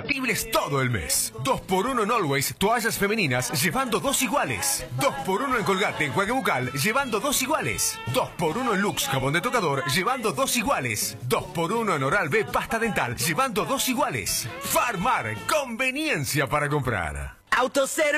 imbatibles todo el mes. 2x1 en Always, toallas femeninas, llevando 2 iguales. 2x1 en Colgate, enjuague bucal, llevando 2 iguales. 2x1 en Lux, jabón de tocador, llevando 2 iguales. 2x1 en Oral-B, pasta dental, llevando 2 iguales. Farmar, conveniencia para comprar. Autoservicio.